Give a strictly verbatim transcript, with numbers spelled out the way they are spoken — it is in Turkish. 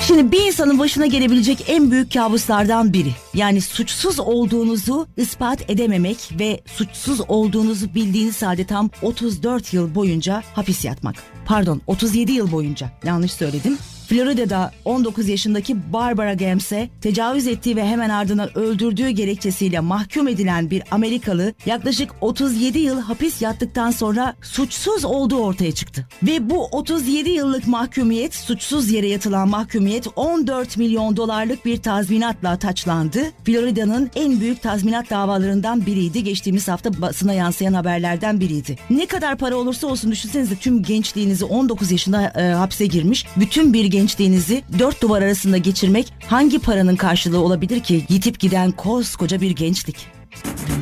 Şimdi bir insanın başına gelebilecek en büyük kabuslardan biri. Yani suçsuz olduğunuzu ispat edememek ve suçsuz olduğunuzu bildiğiniz halde tam otuz dört yıl boyunca hapis yatmak. Pardon, otuz yedi yıl boyunca. Yanlış söyledim. Florida'da on dokuz yaşındaki Barbara Games'e tecavüz ettiği ve hemen ardından öldürdüğü gerekçesiyle mahkum edilen bir Amerikalı yaklaşık otuz yedi yıl hapis yattıktan sonra suçsuz olduğu ortaya çıktı. Ve bu otuz yedi yıllık mahkumiyet, suçsuz yere yatılan mahkumiyet on dört milyon dolarlık bir tazminatla taçlandı. Florida'nın en büyük tazminat davalarından biriydi. Geçtiğimiz hafta basına yansıyan haberlerden biriydi. Ne kadar para olursa olsun düşünsenize, tüm gençliğinizi on dokuz yaşında e, hapse girmiş, bütün bir gençliğinizi dört duvar arasında geçirmek hangi paranın karşılığı olabilir ki? Yitip giden koskoca bir gençlik.